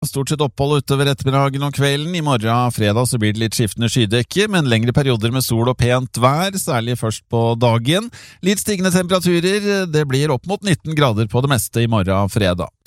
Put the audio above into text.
Stort sett opphold utover ettermiddagen og kvelden. I morgen fredag så blir det litt skiftende skydekke, men lengre perioder med sol og pent vær, særlig først på dagen. Litt stigende temperaturer, det blir opp mot 19 grader på det meste i morgen fredag.